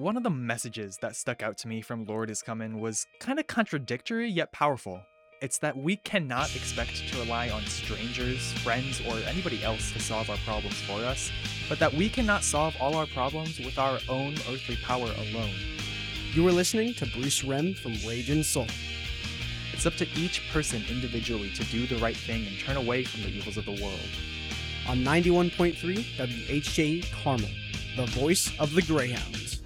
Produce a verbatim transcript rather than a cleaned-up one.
one of the messages that stuck out to me from Lord is Comin' was kind of contradictory yet powerful. It's that we cannot expect to rely on strangers, friends, or anybody else to solve our problems for us, but that we cannot solve all our problems with our own earthly power alone. You are listening to Bruce Rem from Raging Soul. It's up to each person individually to do the right thing and turn away from the evils of the world. On ninety-one point three W H J Carmel, the voice of the Greyhounds.